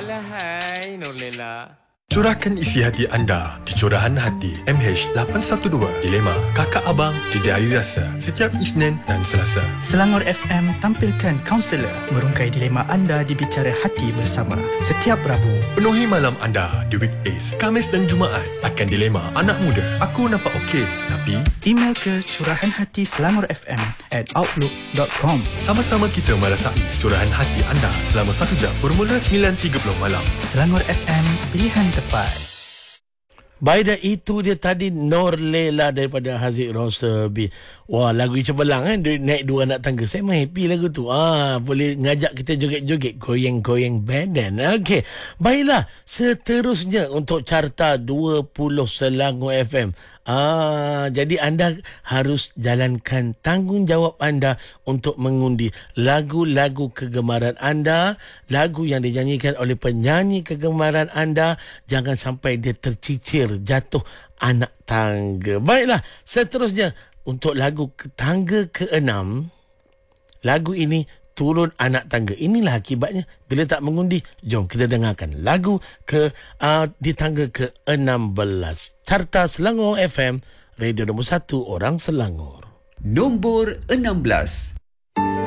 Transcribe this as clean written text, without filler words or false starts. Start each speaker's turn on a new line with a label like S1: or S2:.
S1: Alahai Nurlela.
S2: Curahkan isi hati anda di Curahan Hati MH812 Dilema Kakak Abang di Hari Rasa setiap Isnin dan Selasa.
S3: Selangor FM tampilkan kaunselor merungkai dilema anda di Bicara Hati bersama setiap Rabu.
S2: Penuhi malam anda di weekdays, Khamis dan Jumaat akan dilema anak muda. Aku nampak okey, tapi
S3: Email ke curahanhatiselanorfm@outlook.com.
S2: sama-sama kita merasai curahan hati anda selama 1 jam bermula 9.30 malam.
S3: Selangor FM, pilihan tepat.
S4: Baik dah, itu dia tadi Nurlela daripada Haziq Rosabi. Wah, lagu cemerlang kan, dia naik 2 anak tangga. Saya memang happy lagu tu. Boleh ngajak kita joget-joget, goyang-goyang badan. Okey, baiklah, seterusnya untuk carta 20 Selangor FM. Jadi anda harus jalankan tanggungjawab anda untuk mengundi lagu-lagu kegemaran anda, lagu yang dinyanyikan oleh penyanyi kegemaran anda. Jangan sampai dia tercicir, jatuh anak tangga. Baiklah, seterusnya untuk lagu tangga ke-6. Lagu ini turun anak tangga. Inilah akibatnya bila tak mengundi. Jom kita dengarkan lagu di tangga ke-16. Carta Selangor FM, radio nombor 1 orang Selangor.
S5: Nombor 16.